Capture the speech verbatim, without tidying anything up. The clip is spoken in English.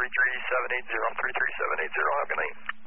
three three seven eight zero, three three seven eight zero, have a good night.